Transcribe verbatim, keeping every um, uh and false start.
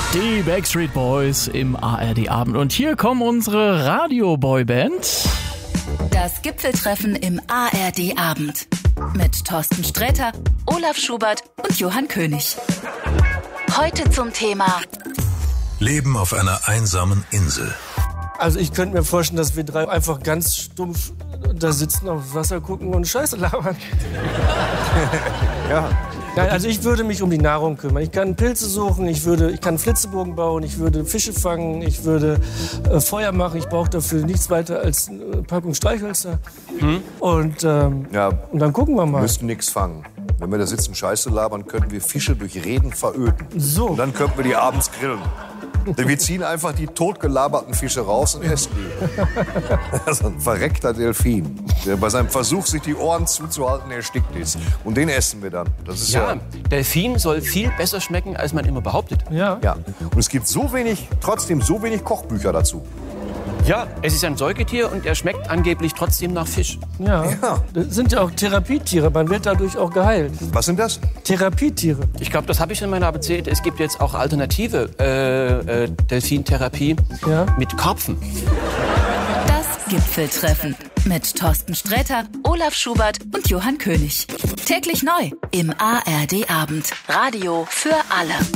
Die Backstreet Boys im A R D-Abend. Und hier kommen unsere Radio-Boyband. Das Gipfeltreffen im A R D-Abend. Mit Thorsten Sträter, Olaf Schubert und Johann König. Heute zum Thema Leben auf einer einsamen Insel. Also ich könnte mir vorstellen, dass wir drei einfach ganz stumpf da sitzen, aufs Wasser gucken und Scheiße labern. Ja. Nein, also ich würde mich um die Nahrung kümmern. Ich kann Pilze suchen, ich, würde, ich kann einen Flitzebogen bauen, ich würde Fische fangen, ich würde äh, Feuer machen. Ich brauche dafür nichts weiter als eine Packung Streichhölzer. Hm? Und, ähm, Ja. und dann gucken wir mal. Wir müssten nichts fangen. Wenn wir da sitzen, Scheiße labern, könnten wir Fische durch Reden veröden. So. Und dann könnten wir die abends grillen. Denn wir ziehen einfach die totgelaberten Fische raus und essen die. Das ist ein verreckter Delfin, der bei seinem Versuch, sich die Ohren zuzuhalten, erstickt ist. Und den essen wir dann. Das ist ja, Ja, Delfin soll viel besser schmecken, als man immer behauptet. Ja. ja. Und es gibt so wenig, trotzdem so wenig Kochbücher dazu. Ja, es ist ein Säugetier und er schmeckt angeblich trotzdem nach Fisch. Ja. Ja. Das sind ja auch Therapietiere. Man wird dadurch auch geheilt. Was sind das? Therapietiere. Ich glaube, das habe ich in meiner erzählt. Es gibt jetzt auch alternative äh, äh, Delfintherapie Ja. mit Karpfen. das Gipfeltreffen. Mit Thorsten Sträter, Olaf Schubert und Johann König. Täglich neu im A R D-Abend. Radio für alle.